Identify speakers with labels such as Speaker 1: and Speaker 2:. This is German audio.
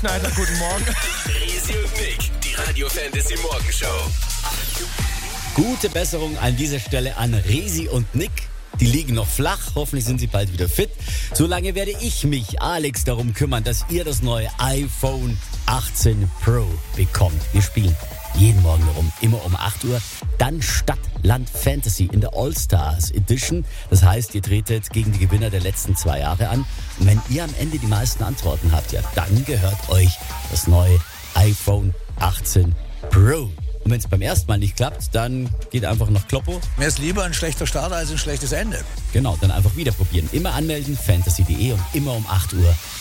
Speaker 1: Schneider, guten Morgen.
Speaker 2: Resi und Nick, die Radio Fantasy Morgenshow.
Speaker 3: Gute Besserung an dieser Stelle an Resi und Nick. Die liegen noch flach, hoffentlich sind sie bald wieder fit. Solange werde ich mich, Alex, darum kümmern, dass ihr das neue iPhone 18 Pro bekommt. Wir spielen jeden Morgen darum, immer um 8 Uhr. Dann Stadt, Land, Fantasy in der All-Stars Edition. Das heißt, ihr tretet gegen die Gewinner der letzten 2 Jahre an. Und wenn ihr am Ende die meisten Antworten habt, ja, dann gehört euch das neue iPhone 18 Pro. Und wenn es beim ersten Mal nicht klappt, dann geht einfach nach Kloppo.
Speaker 4: Mir ist lieber ein schlechter Start als ein schlechtes Ende.
Speaker 3: Genau, dann einfach wieder probieren. Immer anmelden, fantasy.de und immer um 8 Uhr